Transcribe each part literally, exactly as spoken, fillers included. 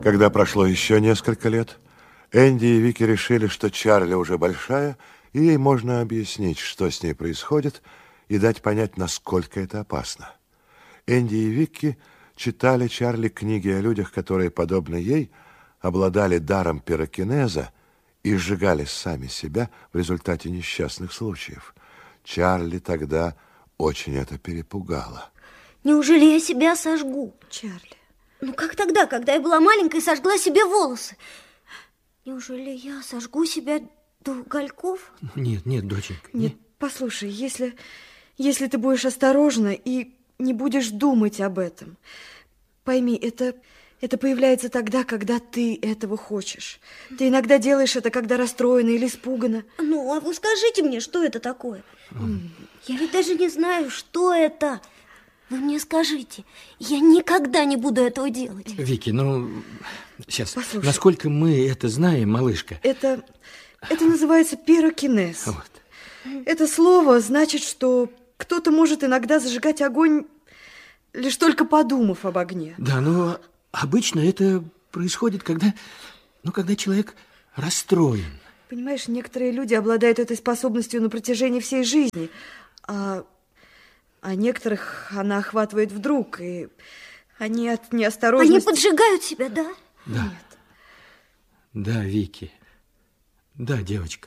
Когда прошло еще несколько лет, Энди и Вики решили, что Чарли уже большая, и ей можно объяснить, что с ней происходит, и дать понять, насколько это опасно. Энди и Вики читали Чарли книги о людях, которые, подобно ей, обладали даром пирокинеза и сжигали сами себя в результате несчастных случаев. Чарли тогда очень это перепугало. Неужели я себя сожгу? Чарли. Ну, как тогда, когда я была маленькой и сожгла себе волосы? Неужели я сожгу себя до угольков? Нет, нет, доченька. Нет, послушай, если, если ты будешь осторожна и не будешь думать об этом, пойми, это, это появляется тогда, когда ты этого хочешь. Ты иногда делаешь это, когда расстроена или испугана. Ну, а вы скажите мне, что это такое? Mm. Я ведь даже не знаю, что это. Вы мне скажите, я никогда не буду этого делать. Вики, ну, сейчас, Послушай, насколько мы это знаем, малышка? Это, это называется пирокинез. Вот. Это слово значит, что кто-то может иногда зажигать огонь, лишь только подумав об огне. Да, но обычно это происходит, когда, ну, когда человек расстроен. Понимаешь, некоторые люди обладают этой способностью на протяжении всей жизни, а... А некоторых она охватывает вдруг, и они от неосторожности... Они поджигают себя, да? Да. Нет. Да, Вики. Да, девочка.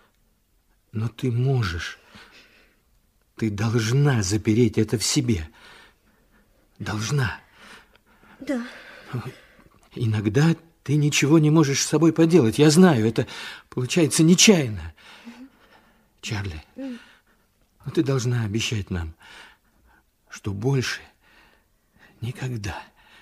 Но ты можешь. Ты должна запереть это в себе. Должна. Да. Иногда ты ничего не можешь с собой поделать. Я знаю, это получается нечаянно. Чарли... Но ты должна обещать нам, что больше никогда,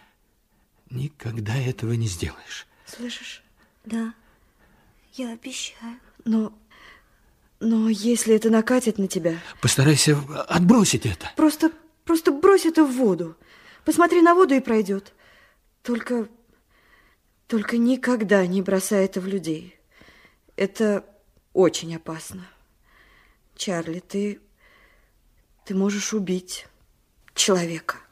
никогда этого не сделаешь. Слышишь? Да, я обещаю. Но, но если это накатит на тебя... Постарайся отбросить это. Просто, просто брось это в воду. Посмотри на воду, и пройдет. Только, только никогда не бросай это в людей. Это очень опасно. Чарли, ты... Ты можешь убить человека.